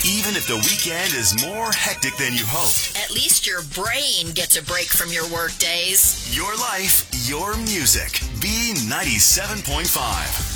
Even if the weekend is more hectic than you hoped. At least your brain gets a break from your work days. Your life, your music. B97.5.